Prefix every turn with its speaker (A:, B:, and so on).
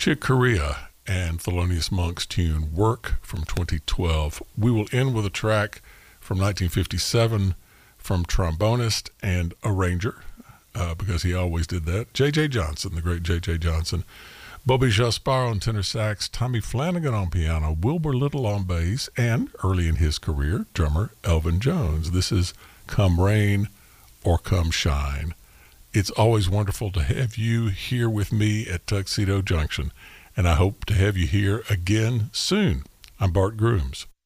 A: Chick Corea and Thelonious Monk's tune Work from 2012. We will end with a track from 1957 from trombonist and arranger, because he always did that, J.J. Johnson, the great J.J. Johnson. Bobby Jaspar on tenor sax, Tommy Flanagan on piano, Wilbur Little on bass, and early in his career, drummer Elvin Jones. This is Come Rain or Come Shine. It's always wonderful to have you here with me at Tuxedo Junction, and I hope to have you here again soon. I'm Bart Grooms.